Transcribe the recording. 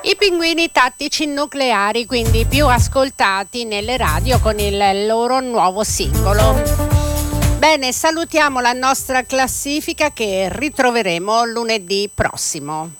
I pinguini tattici nucleari, quindi più ascoltati nelle radio con il loro nuovo singolo. Bene, salutiamo la nostra classifica che ritroveremo lunedì prossimo.